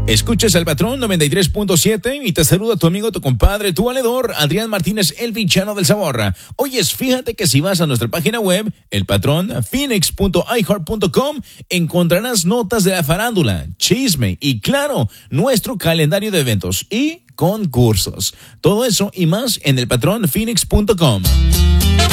Escuchas al Patrón 93.7 y te saluda tu amigo, tu compadre, tu valedor, Adrián Martínez, el Villano del Sabor. Oyes, fíjate que si vas a nuestra página web, elpatronphoenix.iheart.com, encontrarás notas de la farándula, chisme y, claro, nuestro calendario de eventos y concursos. Todo eso y más en elpatronphoenix.com.